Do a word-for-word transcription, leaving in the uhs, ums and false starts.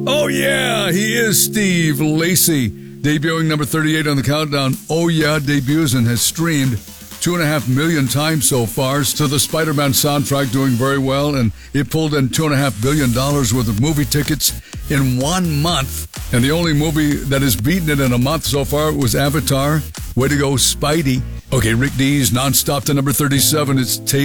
Oh, yeah, he is Steve Lacy. Debuting number thirty-eight on the countdown. Oh, yeah, debuts and has streamed two and a half million times so far. So the Spider-Man soundtrack doing very well, and it pulled in two and a half billion dollars worth of movie tickets in one month. And the only movie that has beaten it in a month so far was Avatar. Way to go, Spidey. Okay, Rick Dees, nonstop to number thirty-seven. It's Taste